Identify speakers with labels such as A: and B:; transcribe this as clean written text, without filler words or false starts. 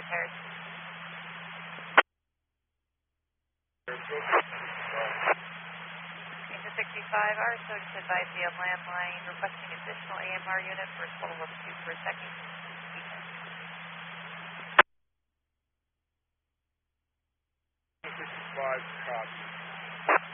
A: military. Into 65, RSO just advised via landline, requesting additional AMR unit for a total of 2 per second.
B: 65, copy.